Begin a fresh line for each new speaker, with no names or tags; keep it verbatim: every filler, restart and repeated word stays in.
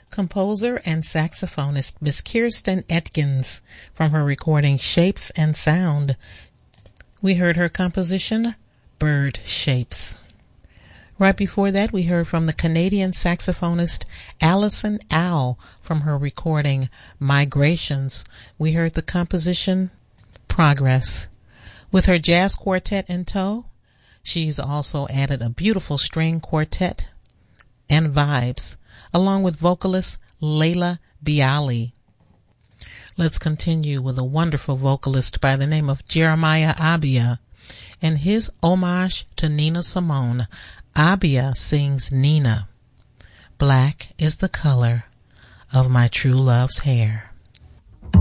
composer and saxophonist Miss Kirsten Atkins from her recording Shapes and Sound. We heard her composition, Bird Shapes. Right before that, we heard from the Canadian saxophonist Alison Owl from her recording Migrations. We heard the composition, Progress. With her jazz quartet in tow, she's also added a beautiful string quartet and vibes, along with vocalist Layla Bialy. Let's continue with a wonderful vocalist by the name of Jeremiah Abia and his homage to Nina Simone. Abia sings Nina. Black is the color of my true love's hair.